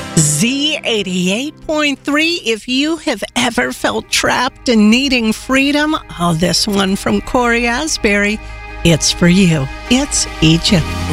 Z88.3. If you have ever felt trapped and needing freedom, this one from Corey Asbury, it's for you. It's Egypt.